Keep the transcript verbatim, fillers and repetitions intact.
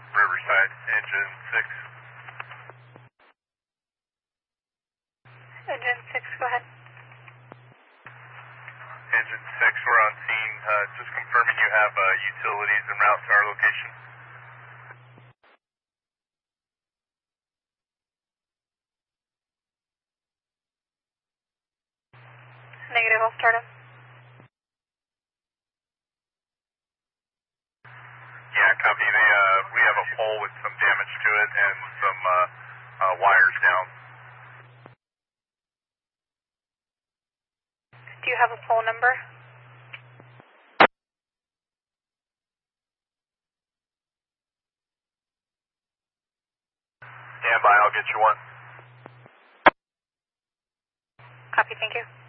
Riverside, engine six. Engine six, go ahead. Engine six, we're on scene. Uh, just confirming you have uh, utilities en route to our location. Negative, I'll start him. Yeah, copy. They, uh, we have a pole with some damage to it and some uh, uh, wires down. Do you have a pole number? Stand by, I'll get you one. Copy, thank you.